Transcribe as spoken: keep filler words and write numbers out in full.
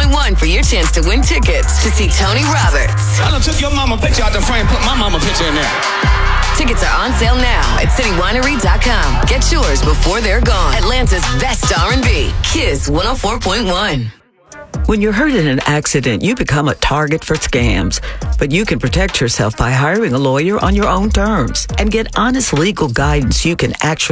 point one for your chance to win tickets to see Tony Roberts. I done took your mama picture out the frame, put my mama picture in there. Tickets are on sale now at city winery dot com. Get yours before they're gone. Atlanta's best R and B. Kiss one oh four point one. When you're hurt in an accident, you become a target for scams. But you can protect yourself by hiring a lawyer on your own terms and get honest legal guidance you can actually